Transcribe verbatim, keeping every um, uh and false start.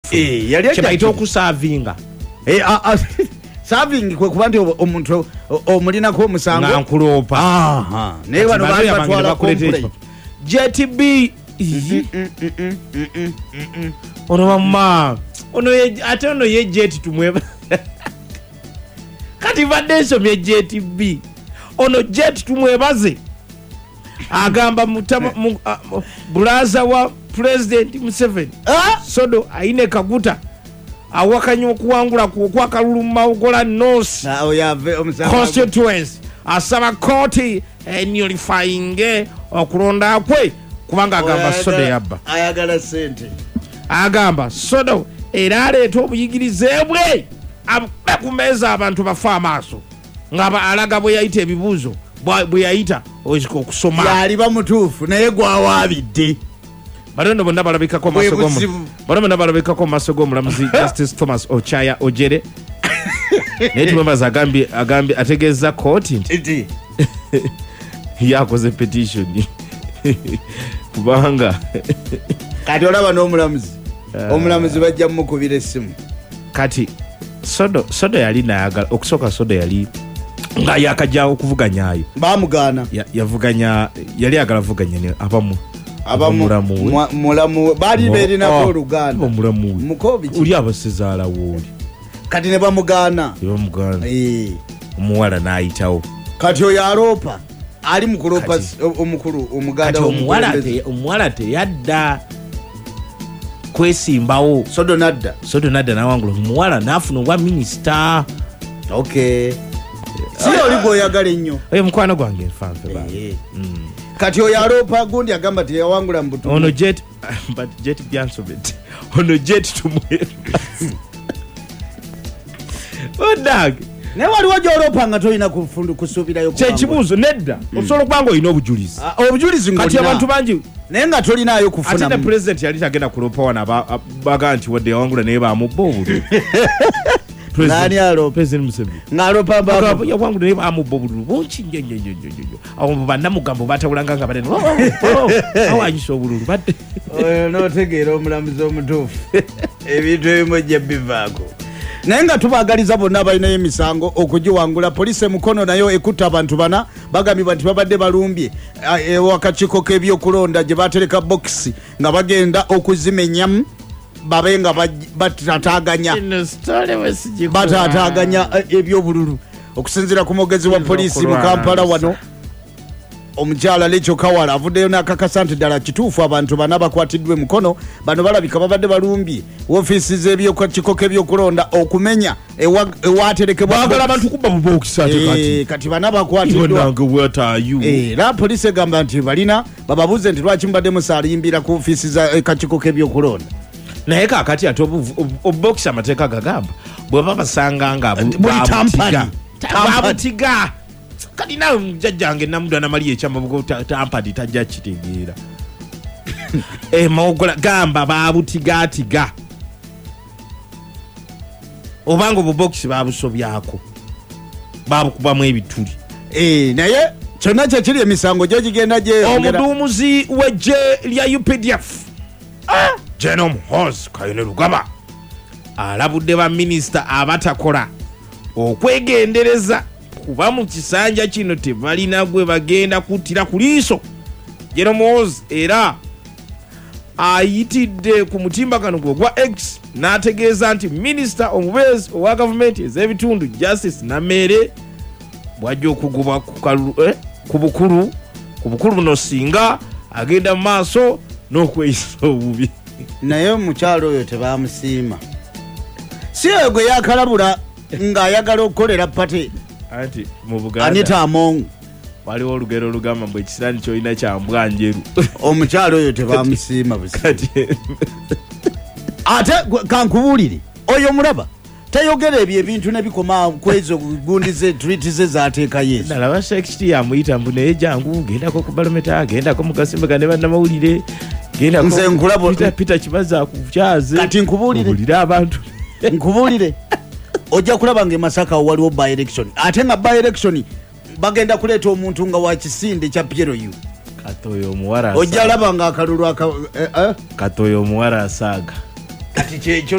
yafuna eh yali kibaita okusavinga eh serving kwe kuba nti omuntu omulinako omusango nkulopa aha naye bano bali batwala complaint J T B ono mama ono ate ono ye jet tumweba kati vadesho mye J T B ono jet tumwebaze agamba mutama bulaza wa president Museveni Sodo aine kaguta awakanya okuwangula kwa kalulu mawugola North constituency asaba court enulifying okulonda kwe kubanga agamba Sodo yabba ayagala sente agamba Sodo era aleeta obuyigirize bwe akumeza abantu bafa amaaso ngaba alaga bwe yayita ebibuuzo bwe yayita okusoma yali bamutuufu naye gwawabidde bano bonna balabikako maaso g'omu bano bonna balabikako maaso g'omulamuzi Justice Thomas Ochaya Ojere naye tumwebaza agambye agambye ategeeza kooti nti yakoze petition kubanga kati olaba n'omulamuzi omulamuzi bajja mukubira essimu kati Sodo Sodo yali nayagala okusooka Sodo yali nga yakajja okuvuganyaayo bamugana yavuganya yali agala vuganya ne abamu abamulamu mulamu bali berina ko Luganda omulamu mukobi uli abasezala woli kati ne bamugana bamugana eh omuwala naayitawo kati oyo aropa ali mukuropa omukulu omuganda omuwala te omuwala te yadda kwesimbawo Sodo nadda Sodo nadda nawangula omuwala nafuna wa minister okay si oli goyagala nnyo oyo mukwano gwange nfanfe ba kati oyo aropa gundi agamba ti yawangula mbutu ono jet but jet byansobet ono jet tumwe odag ne wali wajo aropa nga toyina kufundu kusubirayo kye kibuuzo nedda osobola kubanga oyina obujulizi obujulizi kati abantu bangi naye nga tolinayo kufuna ate ne president yali tagenda kuropa wana baga nti wadde yawangula naye bamubba obululu nani alo president Museveni ngaropa baba yawangula naye bamubba obululu bonki njenjenjenjenjo abo bannamugambo batawulanga nga balena awanyisa obululu badde oyo n'otegeera omulamuzi omutuufu ebintu ebimu jja bivaako naye nga tubagaliza bonna balinayo emisango okugiwangula poliisi emukono nayo ekutta abantu bana bagambibwa nti babadde balumbye ewakakiiko k'ebyokulonda gye batereka bokisi nga bagenda okuzimenyamu babe nga batataganya batataganya ebyobululu okusinziira ku mwogezi wa poliisi mu Kampala wano omukyala Lecho Kawala avuddeyo n'akakasa nti ddala kituufu abantu bana bakwatiddwe mukono bano balabika babadde balumbye woofiisi z'ebyokakiiko k'ebyokulonda okumenya ewaterekebwa bagala abantu kubba mu bokisi ate kati kati bana bakwatiddwa era poliisi egamba nti balina bababuuze nti lwaki mubadde musaalimbira ku woofiisi z'akakiiko k'ebyokulonda naye kakati ate obubokisi amateeka gagamba bweba basanga nga babutiga kati nawe mujjajjange namudwa namaliye ekyamabugo tampadi tajja kitegeera mawogola gamba babutigaatiga obanga obubokisi babusobyako babukubamu ebituli naye kyonna kyekiri emisango gyo gigenda gyeyongera omuduumuzi w'eggye lya U P D F General Muhoozi Kayune Lugaba alabudde ba minisita abatakola okwegendereza kuba mu kisanja kino tebalina gwe bagenda kuttira ku liiso. General Muhoozi era ayitidde ku mutimbagano gwe gwa X n'ategeeza nti minisita omubeezi owa gavumenti ez'ebitundu Justice Namere bwajja okugubwa ku bukulu ku bukulu buno singa agenda mu maaso n'okweyisa obubi. Naye omukyalo oyo tebamusiima si oyo gwe yakalabula ng'ayagala okukolera pate anti mu Buganda Anita Among waliwo olugero olugamba mbu ekisirani kyolina kya mbwa njeru. Omukyalo oyo tebamusiima busi ate kankubuulire oyo mulaba tayogera ebyo ebintu nebikoma kwezo gundi ze treat ze zaateeka Yesu. Nalaba sekiti yamuyita mbu naye jangu gendako ku balometa gendako mu Kasimba ne bannamawulire gendako nze nkulabo Peter Kibaza kukyaze kati nkubuulire abantu nkubuulire ojja kulaba nga Masaka waliwo by election ate nga by election bagenda kuleeta omuntu nga wa kisinde kya Piero yu katoyo omuwara ojja laba nga akalulu aka katoyo omuwara asaaga kati kyekyo